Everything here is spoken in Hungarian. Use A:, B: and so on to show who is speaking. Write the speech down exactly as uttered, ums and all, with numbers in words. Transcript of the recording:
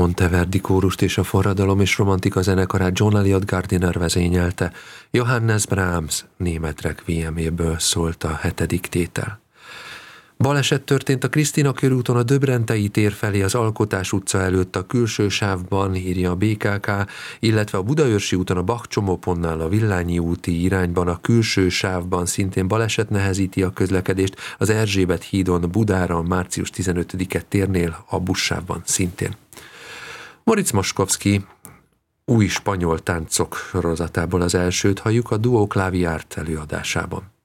A: Monteverdi kórust és a forradalom és romantika zenekarát John Eliot Gardiner vezényelte. Johannes Brahms német requieméből szólt a hetedik tétel. Baleset történt a Krisztina körúton a Döbrentei tér felé az Alkotás utca előtt a külső sávban, írja a bé ká ká, illetve a Budaörsi úton a Bach-csomópontnál a Villányi úti irányban a külső sávban szintén baleset nehezíti a közlekedést, az Erzsébet hídon Budára március tizenötödike térnél a buszsávban szintén. Moritz Moszkowski új spanyol táncok sorozatából az elsőt halljuk a Duo Claviart előadásában.